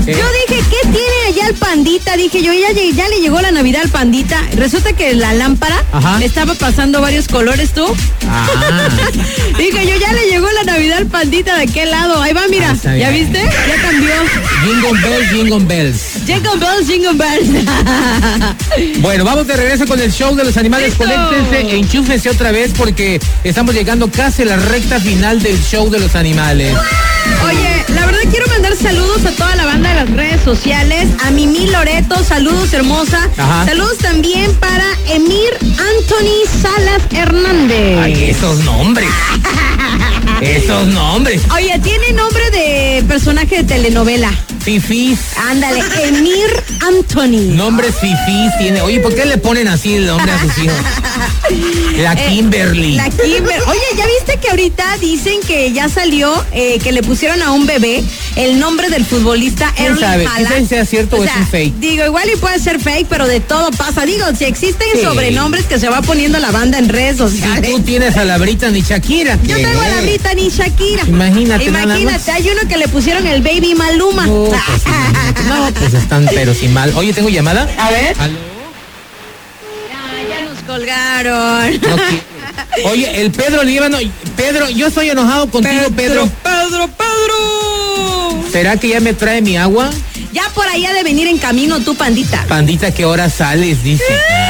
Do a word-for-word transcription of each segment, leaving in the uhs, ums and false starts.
¿Qué? Yo dije, ¿qué tiene allá el pandita? Dije yo, ya, ya le llegó la Navidad al pandita. Resulta que la lámpara Ajá. le estaba pasando varios colores, ¿tú? Ah. Dije yo, ya le llegó la Navidad al pandita de aquel lado. Ahí va, mira. Ah, ¿Ya bien. viste? Ya cambió. Jingle bells, jingle bells. Jingle bells, jingle bells. Bueno, vamos de regreso con el show de los animales. ¡Listo! Conéctense e enchúfense otra vez porque estamos llegando casi a la recta final del show de los animales. Oye, la verdad quiero mandar saludos a toda la banda de las redes sociales, a Mimi Loreto, saludos hermosa. Ajá. Saludos también para Emir Anthony Salas Hernández. Ay, esos nombres. Esos nombres. Oye, tiene nombre de personaje de telenovela. Fifís. Ándale, Emir Anthony. Nombres fifís tiene. Oye, ¿por qué le ponen así el nombre a sus hijos? La Eh, Kimberly. La Kimberly. Oye, ¿ya viste que ahorita dicen que ya salió, eh, que le pusieron a un bebé el nombre del futbolista ¿Quién Erling sabe? Haaland? Quizás sea cierto o es un fake. Digo, igual y puede ser fake, pero de todo pasa. Digo, si existen Sí. sobrenombres que se va poniendo la banda en redes Si sociales. tú tienes a la Britney Shakira. Yo ¿qué? tengo a la Britney Shakira. Imagínate nada más. Imagínate, hay uno que le pusieron el Baby Maluma. No, pues, imagínate. No, pues están pero sin mal. Oye, ¿tengo llamada? A ver. ¿Aló? Ya, ya nos colgaron. No quiere. Oye, el Pedro Líbano. Pedro, yo estoy enojado contigo, Pedro. Pedro, Pedro. ¿Será que ya me trae mi agua? Ya por allá de venir en camino tú, pandita. Pandita, ¿qué hora sales? Dice.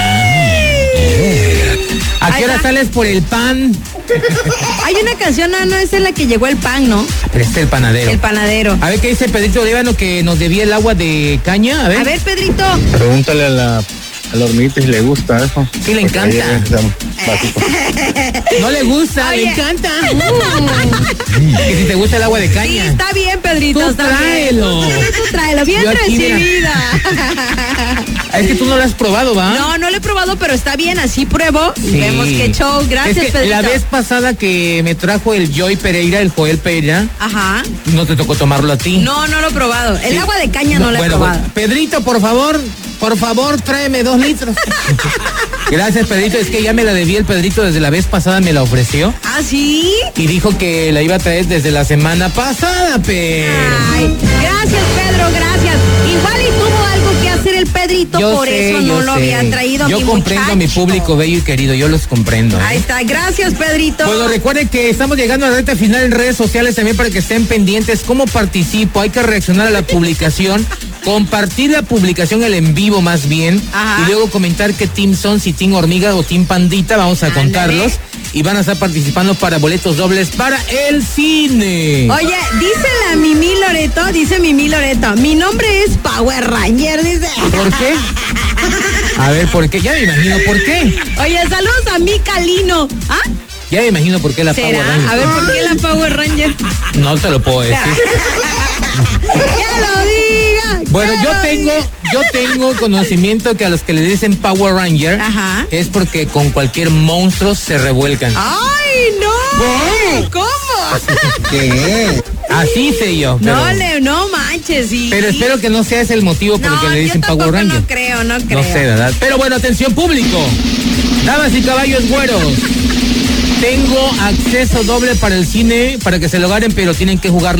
¿A qué Ahí hora va. sales por el pan? Hay una canción, no, no, es en la que llegó el pan, ¿no? Pero este es el panadero. El panadero. A ver qué dice Pedrito Líbano que nos debía el agua de caña. A ver. A ver, Pedrito. Pregúntale a la, a la hormiguita si le gusta eso. Sí, le Porque encanta. ahí está un vasito. No le gusta, Oye. le encanta. Que si te gusta el agua de Sí, caña. está bien, Pedrito. Tú está bien. tráelo. Tú, tú tráelo, bien Yo aquí, mira. recibida. Es que tú no lo has probado, ¿va? No, no lo he probado, pero está bien, así pruebo. Y Sí. vemos qué show. Gracias, Es que Pedrito. la vez pasada que me trajo el Joy Pereira, el Joel Pereira, Ajá. no te tocó tomarlo a ti. No, no lo he probado. El Sí. agua de caña no, lo he bueno, probado. bueno, Pedrito, por favor, por favor, tráeme dos litros. Gracias, Pedrito. Es que ya me la debía el Pedrito desde la vez pasada, me la ofreció. ¿Ah, sí? Y dijo que la iba a traer desde la semana pasada, pero... Ay, gracias, Pedro, gracias. Igual y tuvo algo que hacer el Pedrito, Yo por sé, eso yo no lo sé. había traído Yo mi comprendo a mi muchacho. público bello y querido, yo los comprendo. ¿eh? Ahí está, gracias, Pedrito. Bueno, recuerden que estamos llegando a la recta final en redes sociales también para que estén pendientes. ¿Cómo participo? Hay que reaccionar a la publicación, compartir la publicación, el en vivo más bien, Ajá. y luego comentar qué team son, si team hormiga o team pandita, vamos a Ándale. contarlos. Y van a estar participando para boletos dobles para el cine. Oye, dice la Mimi Loreto, dice Mimi Loreto, mi nombre es Power Ranger, dice. ¿Por qué? A ver, ¿por qué? Ya me imagino por qué. Oye, saludos a mi Calino. ¿Ah? Ya me imagino por qué la Power ¿Será? Ranger. A ver, ¿por qué la Power Ranger? No te lo puedo decir. ¡Ya lo diga! Bueno, ¡Que yo lo tengo, diga! yo tengo conocimiento que a los que le dicen Power Ranger Ajá. es porque con cualquier monstruo se revuelcan. ¡Ay, no! ¿Cómo? ¿Qué? Así sé yo. Pero, No, le, no manches, sí. pero espero que no sea ese el motivo por el No, que le dicen yo Power tampoco Ranger. no creo, no creo. No sé, ¿verdad? Pero bueno, atención público. Damas y caballos güeros. Tengo acceso doble para el cine para que se lo ganen, pero tienen que jugar